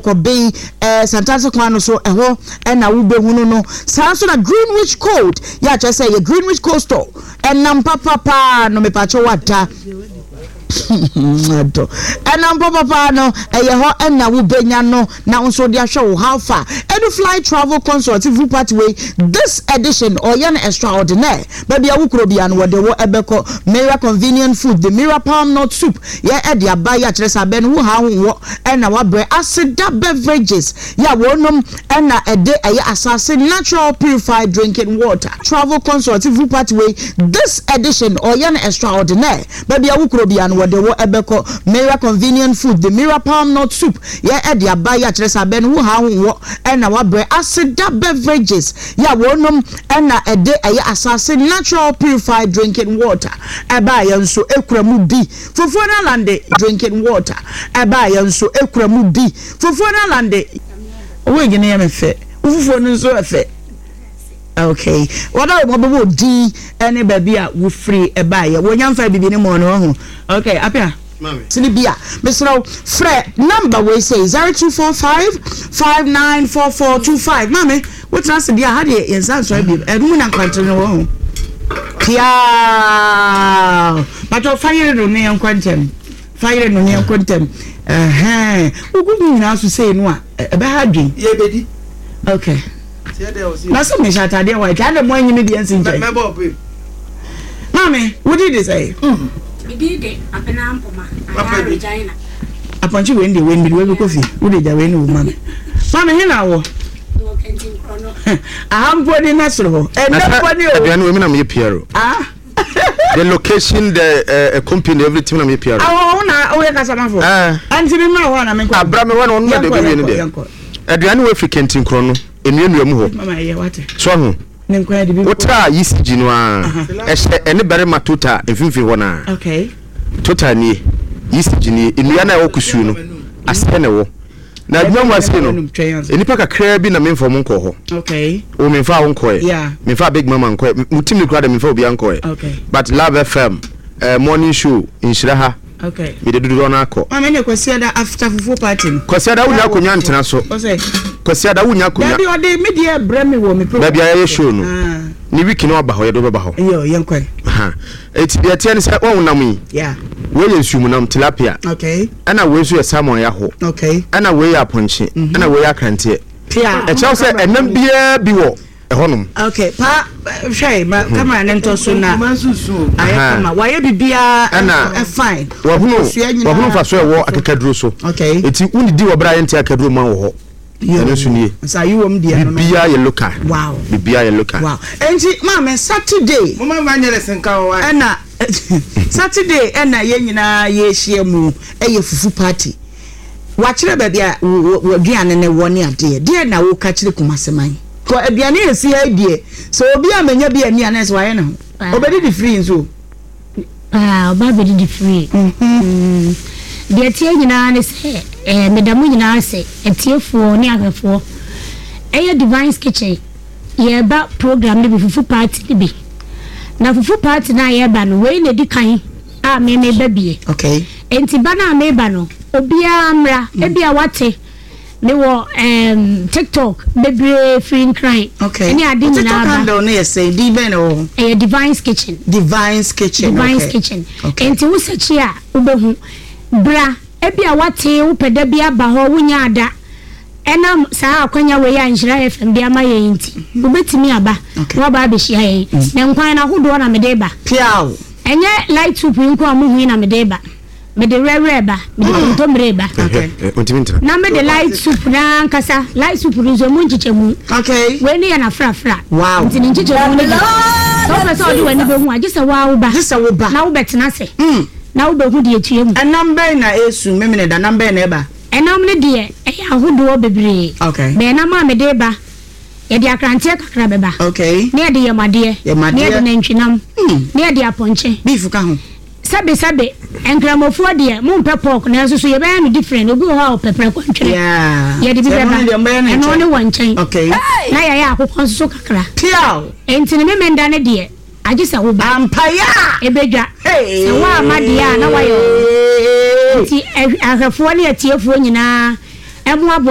ko be Santase kwano so eho na wo be hunu no saa so na Greenwich Code ya che say Greenwich Coastal enam papa no me pa cho wada enam papa no eyeho na wo benya no na unso dia hwe how far Edu Fly Travel Consultative Pathway this edition oyan extraordinaire baby awukro bia no wode wo ebeko Mira convenient food the Mira palm nut soup ya ede aba ya kire sa ben wo ha wo na wa bre acida beverages ya wonom na ede eye asase natural purified drinking water travel consultative pathway this edition oyan extraordinaire baby awukro bia no wode wo ebeko Mira convenient food the Mira palm nut soup ya ede aba ya kire sa ben wo ha wo na wa bre acida beverages ya wonom na ede eye asase natural purified drinking water eba ya nso ekramu bi Fofona lande drinking water eba ya nso ekramu bi Fofona lande we gine ya mefe ufufo nso efe okay wada mo bo di ene baby a wo free eba ya wonyamfa bibi ne mo no ho okay apia Silibia, Mr. Fred, number we say 0245-594425. Mommy, what else did you have here in South Arabia? And woman continue. Yeah, but you're fired on neon quantum. Fired on neon quantum. Who could you now to say no? A bad dream. Yeah, baby. Okay. That's a miss at idea. Why can't the one you need the answer? Mommy, what did you say? Bibi apena mpoma ara Regina aponchi we ndi we we coffee wo de ja we ni wo mama mama he na wo do kentin krono ahampo ni nasro ho nobody o aduane we mi na me piero the location the company everything na me piero na o ye kasama fo anti bi ma ho na me kwa abra me wo no de bi ni de aduane we kentin krono enuenu mu ho mama ye wate so ho Wota ECG no a ene bere matuta efimfi wona okay total ni ECG ni enua na wokusu no asene wo na adwuma wase no enipa kakra bi na memfo mo nko ho okay o memfa wo nko yeah memfa big mama nko mutim ni kra da memfa obi anko okay but Love FM morning show inshira ha okay me de dudu na akọ mama ne kwasi da after fufu party kwasi da wunya konya ntena so kwasi da wunya konya baby ode media bremi wo me baby aye show no ni wiki no aba ho ye do ba ho yo yenkwan eti de tie ne se won nam yi yeah we ye nsumu nam tilapia okay ana we so ye salmon ya ho okay ana we ya ponche ana we ya krante pia e chaw se enam bia bi wo ehonum okay pa hwai ma camera ne nto so na aye kama wa ye bibia fine wa hunu fa so e wo akakaduro so okay eti uni di wo bra ye ntia akaduro ma wo ho ene so nie sa yi wom dia no bibia ye local wow bibia ye local wow enti mama Saturday mama vanyele senka wa na Saturday na ye nyina ye hia mu eye fufu party wa kire ba bia wo duane ne wo ne ade de na wo ka kire kumaseman ko aduane esi adie so obi amanya bi ani anes wa ye no obedi di free nso oba bedi di free de tie nyina ne se medamu nyina se etiefo ne agafo Divine Kitchen ye ba program ne fufu party bi na fufu party na ye ba no we ne di kan a me ba bie okay enti ba na me ba no obi amra e bia wate me wo TikTok bebre free crime okay any ade nyina TikTok handle no yes say di ben o Divine Kitchen okay enti wo sechi a wo behu bra e bia wate wo peda bia ba ho wo nya ada enam saa akwanya we ya Nhyira FM bia ma ye enti wo betimi aba wo ba be hia ye na nkwan na hodo na me de ba piao enye light soup nko amuhu na me de ba me de rere ba me de kontomre ba okay na me de light soup na nkasa light soup nzo mu nchichemu okay we ni ya na fra wow nti nchichemu ni so pe so do wani be hu agise wa wo ba na wo betena se na wo be hu de etuemu number na esu memene da number na eba enam ne de ahodo bebre okay be na ma me de ba ye de akrante kakra beba okay ne de yamade ne de nantwinam ne de aponche beef ka ho sabe enkramofo de mo mpe pork na so ye be no different obi ho ha pepper kwantwere yeah ye de bi beba eno ne wanchen okay na ya akokon so kakra piao enti ne memenda ne de agisa wo ba ampaya ebedwa se wa amade ya na wa yo enti ahafo ne atiefo nyina emu abo